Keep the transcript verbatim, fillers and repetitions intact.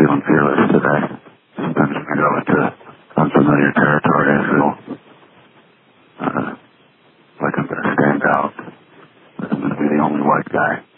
feeling fearless today. Sometimes when you go into unfamiliar territory, I feel uh, like I'm going to stand out. I'm going to be the only white guy.